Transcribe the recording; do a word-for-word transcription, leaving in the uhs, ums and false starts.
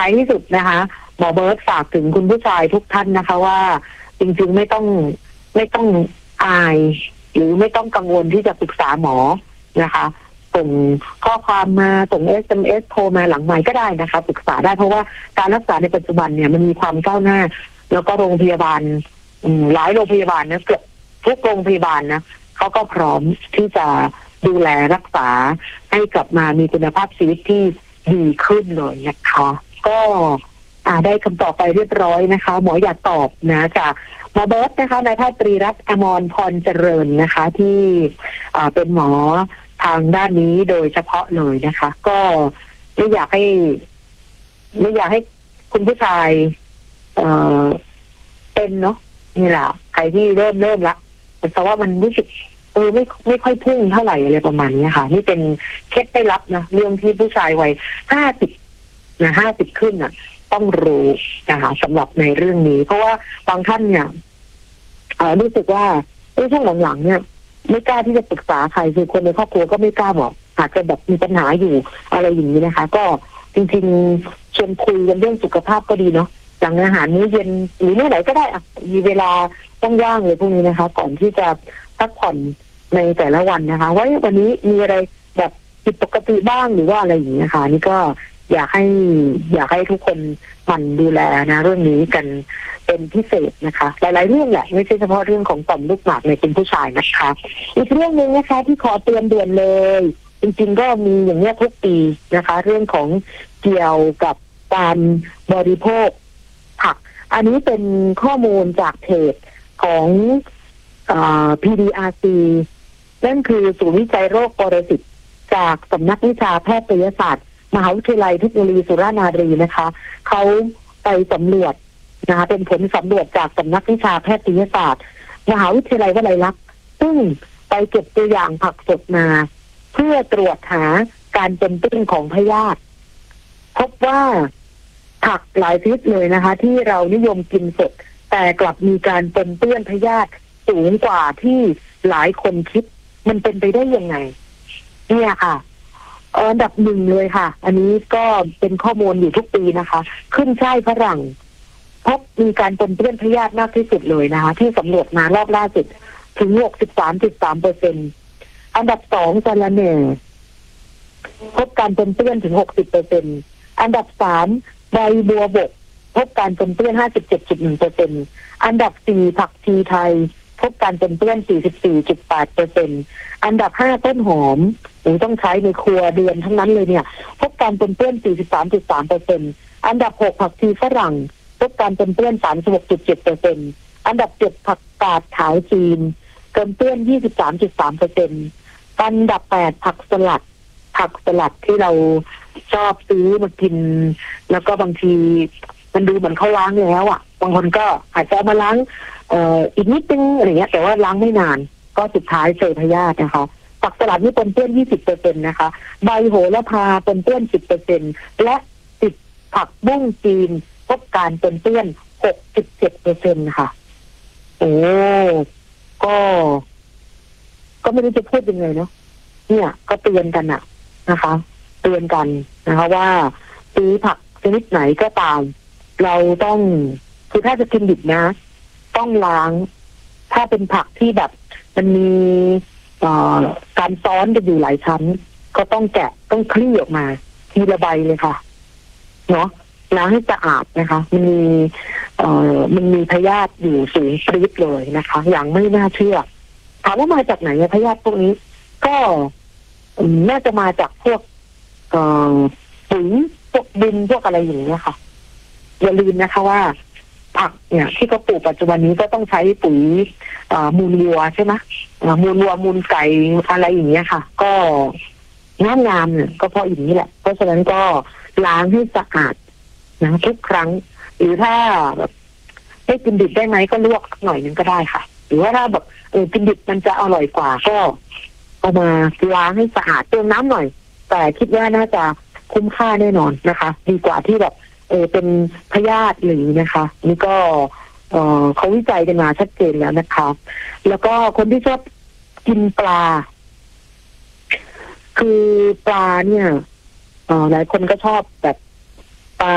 ท้ายที่สุดนะคะหมอเบิร์ตฝากถึงคุณผู้ชายทุกท่านนะคะว่าจริงๆไม่ต้องไม่ต้องอายหรือไม่ต้องกังวลที่จะปรึกษาหมอนะคะส่งข้อความมาส่ง เอส เอ็ม เอส โทรมาหลังไมค์ก็ได้นะคะปรึกษาได้เพราะว่าการรักษาในปัจจุบันเนี่ยมันมีความก้าวหน้าแล้วก็โรงพยาบาลหลายโรงพยาบาลนะเกือบทุกโรงพยาบาลนะเขาก็พร้อมที่จะดูแลรักษาให้กลับมามีคุณภาพชีวิตที่ดีขึ้นเลยนะคะก็อ่าได้คำตอบไปเรียบร้อยนะคะหมออยากตอบนะจากหมอเบิร์ตนะคะนายแพทย์ตรีรัตน์อมรพรเจริญนะคะที่อ่าเป็นหมอทางด้านนี้โดยเฉพาะเลยนะคะก็ไม่อยากให้ไม่อยากให้คุณผู้ชายเอ่อเป็นเนาะนี่แหละใครที่เริ่มเริ่มละเพราะว่ามันรู้สึกเออไม่ไม่ค่อยพุ่งเท่าไหร่อะไรประมาณนี้ค่ะนี่เป็นเคล็ดไม่ลับนะเรื่องที่ผู้ชายวัยห้าสิบนะห้าสิบขึ้นอ่ะต้องรู้นะคะสำหรับในเรื่องนี้เพราะว่าบางท่านเนี่ยเอ่อรู้สึกว่าเอ้ช่วงหลังๆเนี่ยไม่กล้าที่จะปรึกษาใครคือคนในครอบครัวก็ไม่กล้าบอกอาจจะแบบมีปัญหาอยู่อะไรอย่างนี้นะคะก็จริงๆชวนคุยกันเรื่องสุขภาพก็ดีเนาะหลังอาหารมื้อเย็นหรือเมื่อไหร่ก็ได้อ่ะมีเวลาว่างๆเลยพวกนี้นะคะก่อนที่จะพักผ่อนในแต่ละวันนะคะว่าวันนี้มีอะไรแบบผิดปกติบ้างหรือว่าอะไรอย่างนี้นะคะนี่ก็อยากให้อยากให้ทุกคนหมั่นดูแลนะเรื่องนี้กันเป็นพิเศษนะคะหลายๆเรื่องแหละไม่ใช่เฉพาะเรื่องของต่อมลูกหมากในเป็นผู้ชายนะคะอีกเรื่องนึงนะคะที่ขอเตือนด่วนเลยจริงๆก็มีอย่างนี้ทุกปีนะคะเรื่องของเกี่ยวกับการบริโภคผักอันนี้เป็นข้อมูลจากเพจของอ่า พี ดี อาร์ ซี นั่นคือศูนย์วิจัยโรคปรสิตจากสำนักวิชาแพทยศาสตร์มหาวิทยาลัยเทคโนโลยีสุราษฎร์ธานีนะคะเขาไปสำรวจนะคะเป็นผลสำรวจจากสำนักวิชาแพทยศาสตร์มหาวิทยาลัยวลัยลักษณ์ซึ่งไปเก็บตัวอย่างผักสดมาเพื่อตรวจหาการเป็นต้นของพยาธิพบว่าผักหลายชนิดเลยนะคะที่เรานิยมกินสดแต่กลับมีการปนเปื้อนพยาธิสูงกว่าที่หลายคนคิดมันเป็นไปได้ยังไงเนี่ยค่ะอันดับหนึ่งเลยค่ะอันนี้ก็เป็นข้อมูลอยู่ทุกปีนะคะขึ้นช่ายฝรั่งพบมีการปนเปื้อนพยาธิมากที่สุดเลยนะคะที่สำรวจมารอบล่าสุดถึง หกสิบสามจุดสามเปอร์เซ็นต์ อันดับสองสะระแหน่พบการปนเปื้อนถึง หกสิบเปอร์เซ็นต์ อันดับสามใบบัวบกพบการปนเปื้อน ห้าสิบเจ็ดจุดหนึ่งเปอร์เซ็นต์ อันดับสี่ผักชีไทยพบการปนเปื้อน สี่สิบสี่จุดแปดเปอร์เซ็นต์ อันดับห้าต้นหอมหรือต้องใช้ในครัวเดือนทั้งนั้นเลยเนี่ยพบการปนเปื้อน สี่สิบสามจุดสามเปอร์เซ็นต์ อันดับหกผักชีฝรั่งพบการปนเปื้อน สามสิบหกจุดเจ็ดเปอร์เซ็นต์ อันดับเจ็ดผักกาดขาวจีนปนเปื้อน ยี่สิบสามจุดสามเปอร์เซ็นต์ อันดับแปดผักสลัดผักสลัดที่เราชอบซื้อมากินแล้วก็บางทีมันดูเหมือนเขาล้างแล้วอ่ะบางคนก็อาจจะมาล้างเอ่ออีกนิดนึงอะไรเงี้ยแต่ว่าล้างไม่นานก็สุดท้ายเจอพยาธินะคะผักสลัดนี่ปนเปื้อน ยี่สิบเปอร์เซ็นต์ นะคะใบโหระพาปนเปื้อน สิบเปอร์เซ็นต์ และติดผักบุ้งจีนพบการปนเปื้อน หกสิบเจ็ดเปอร์เซ็นต์ ค่ะโอ้ก็ก็ไม่รู้จะพูดยังไงเนาะเนี่ยก็เตือนกันอะนะคะเตือนกันนะคะว่าซื้อผักชนิดไหนก็ตามเราต้องคือถ้าจะกินดิบนะต้องล้างถ้าเป็นผักที่แบบมันมีการซ้อนกันอยู่หลายชั้นก็ต้องแกะต้องคลี่ออกมาทีละใบเลยค่ะเนาะล้างให้สะอาดนะคะมันมีเอ่อมันมีพยาธิอยู่สูงปรี๊ดเลยนะคะอย่างไม่น่าเชื่อถามว่ามาจากไหนพยาธิพวกนี้ก็น่าจะมาจากพวกเอ่อปุ๋ยพวกดินพวกอะไรอย่างเงี้ยค่ะอย่าลืมนะคะว่าผักเนี่ยที่เขาปลูกปัจจุบันนี้ก็ต้องใช้ปุ๋ยมูลวัวใช่ไหมมูลวัวมูลไก่อะไรอย่างเงี้ยค่ะก็งามงามเนี่ยก็เพราะอย่างนี้แหละเพราะฉะนั้นก็ล้างให้สะอาดนะทุกครั้งหรือถ้าแบบให้กินดิบได้ไหมก็ลวกหน่อยนึงก็ได้ค่ะหรือว่าถ้าแบบเออกินดิบมันจะอร่อยกว่าก็เอามาล้างให้สะอาดเติมน้ำหน่อยแต่คิดว่าน่าจะคุ้มค่าแน่นอนนะคะดีกว่าที่แบบเออเป็นพยาธิหรือนะคะนี่ก็เออเขาวิจัยกันมาชัดเจนแล้วนะคะแล้วก็คนที่ชอบกินปลาคือปลาเนี่ยเออหลายคนก็ชอบแบบ